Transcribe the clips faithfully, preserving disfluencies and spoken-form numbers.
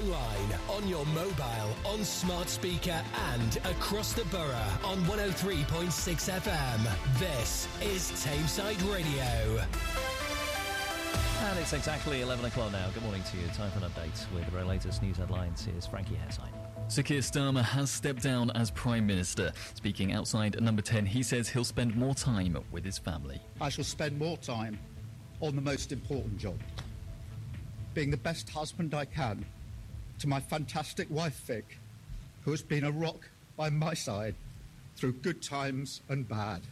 online, on your mobile, on smart speaker and across the borough on one oh three point six F M. This is Tameside Radio. And it's exactly eleven o'clock now. Good morning to you. Time for an update with the latest news headlines. Here's Frankie Hairsine. Sir Keir Starmer has stepped down as Prime Minister. Speaking outside Number ten, he says he'll spend more time with his family. I shall spend more time on the most important job, being the best husband I can to my fantastic wife Vic, who has been a rock by my side through good times and bad,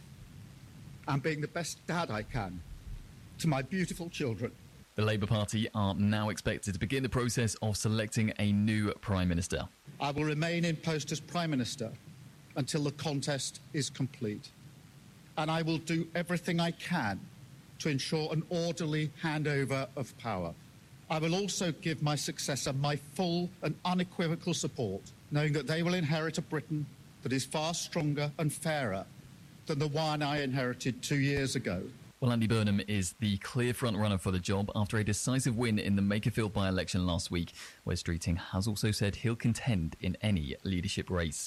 and being the best dad I can to my beautiful children. The Labour Party are now expected to begin the process of selecting a new Prime Minister. I will remain in post as Prime Minister until the contest is complete, and I will do everything I can to ensure an orderly handover of power. I will also give my successor my full and unequivocal support, knowing that they will inherit a Britain that is far stronger and fairer than the one I inherited two years ago. Well, Andy Burnham is the clear front-runner for the job after a decisive win in the Makerfield by-election last week. Wes Streeting has also said he'll contend in any leadership race.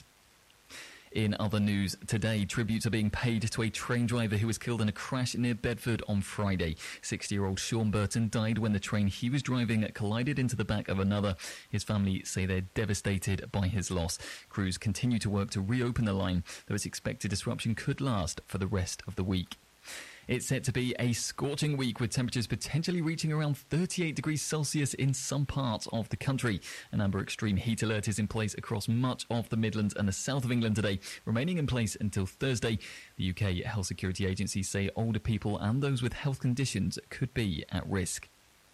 In other news today, tributes are being paid to a train driver who was killed in a crash near Bedford on Friday. sixty-year-old Sean Burton died when the train he was driving collided into the back of another. His family say they're devastated by his loss. Crews continue to work to reopen the line, though it's expected disruption could last for the rest of the week. It's set to be a scorching week with temperatures potentially reaching around thirty-eight degrees Celsius in some parts of the country. An amber extreme heat alert is in place across much of the Midlands and the south of England today, remaining in place until Thursday. The U K Health Security Agency say older people and those with health conditions could be at risk.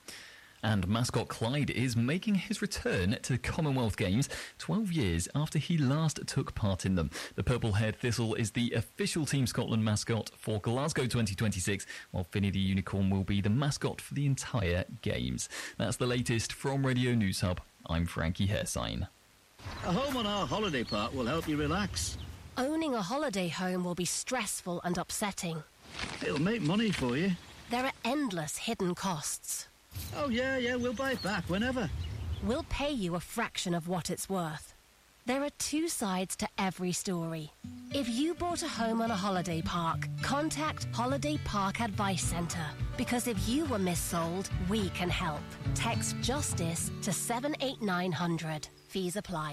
And mascot Clyde is making his return to the Commonwealth Games twelve years after he last took part in them. The purple-haired Thistle is the official Team Scotland mascot for Glasgow twenty twenty-six, while Finny the Unicorn will be the mascot for the entire Games. That's the latest from Radio News Hub. I'm Frankie Hairsine. A home on our holiday park will help you relax. Owning a holiday home will be stressful and upsetting. It'll make money for you. There are endless hidden costs. Oh, yeah, yeah, we'll buy it back whenever. We'll pay you a fraction of what it's worth. There are two sides to every story. If you bought a home on a holiday park, contact Holiday Park Advice Centre. Because if you were missold, we can help. Text JUSTICE to seven eight nine hundred. Fees apply.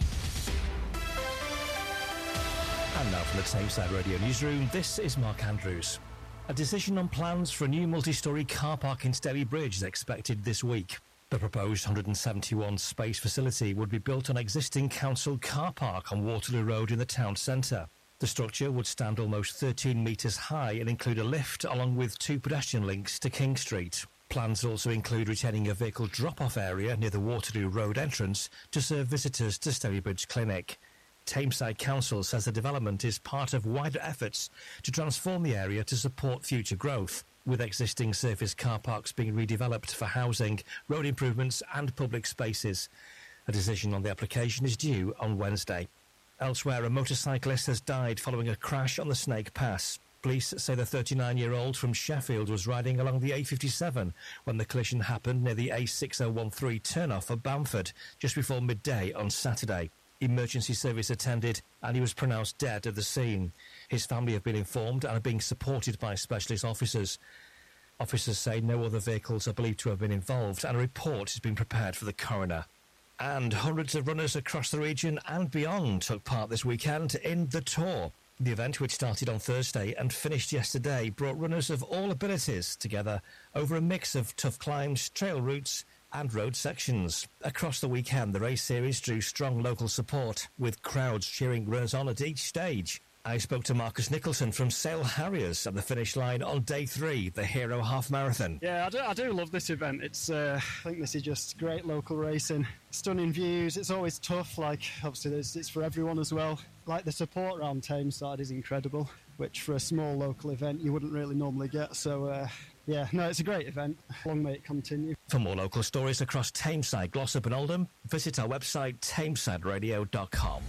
And now from the Tameside Radio Newsroom, this is Mark Andrews. A decision on plans for a new multi-storey car park in Steley Bridge is expected this week. The proposed one hundred seventy-one space facility would be built on existing council car park on Waterloo Road in the town centre. The structure would stand almost thirteen metres high and include a lift along with two pedestrian links to King Street. Plans also include retaining a vehicle drop-off area near the Waterloo Road entrance to serve visitors to Steley Bridge Clinic. Tameside Council says the development is part of wider efforts to transform the area to support future growth, with existing surface car parks being redeveloped for housing, road improvements and public spaces. A decision on the application is due on Wednesday. Elsewhere, a motorcyclist has died following a crash on the Snake Pass. Police say the thirty-nine-year-old from Sheffield was riding along the A fifty-seven when the collision happened near the A six oh one three turnoff at Bamford just before midday on Saturday. Emergency service attended and he was pronounced dead at the scene. His family have been informed and are being supported by specialist officers. Officers say no other vehicles are believed to have been involved and a report has been prepared for the coroner. And hundreds of runners across the region and beyond took part this weekend in The Tour. The event, which started on Thursday and finished yesterday, brought runners of all abilities together over a mix of tough climbs, trail routes and road sections. Across the weekend, the race series drew strong local support, with crowds cheering runners on at each stage. I spoke to Marcus Nicholson from Sale Harriers at the finish line on day three, the Hero Half Marathon. Yeah, I do, I do love this event. It's, uh, I think this is just great local racing. Stunning views. It's always tough, like, obviously it's, it's for everyone as well. Like, the support around Tameside is incredible, which for a small local event you wouldn't really normally get. So, uh, yeah, no, it's a great event. Long may it continue. For more local stories across Tameside, Glossop and Oldham, visit our website tameside radio dot com.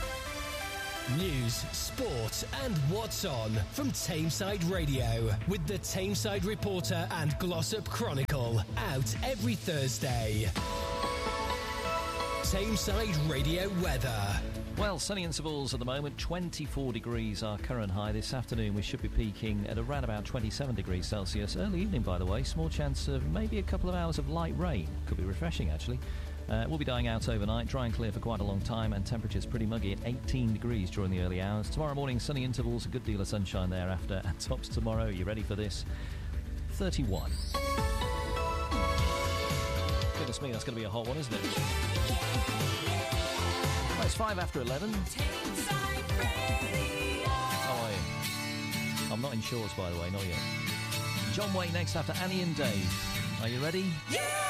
News, sport and what's on from Tameside Radio with the Tameside Reporter and Glossop Chronicle, out every Thursday. Tameside Radio weather. Well, sunny intervals at the moment, twenty-four degrees our current high. This afternoon we should be peaking at around about twenty-seven degrees Celsius. Early evening, by the way, small chance of maybe a couple of hours of light rain. Could be refreshing, actually. Uh, we'll be dying out overnight, dry and clear for quite a long time, and temperatures pretty muggy at eighteen degrees during the early hours. Tomorrow morning, sunny intervals, a good deal of sunshine thereafter, and tops tomorrow, you ready for this? thirty-one. Goodness me, that's going to be a hot one, isn't it? Well, it's five after eleven. How are you? I'm not in shorts, by the way, not yet. John Wayne next after Annie and Dave. Are you ready? Yeah!